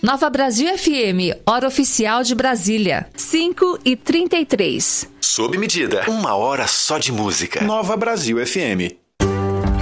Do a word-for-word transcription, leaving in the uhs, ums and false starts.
Nova Brasil F M, hora oficial de Brasília, cinco e trinta e três. Sob medida, uma hora só de música. Nova Brasil F M.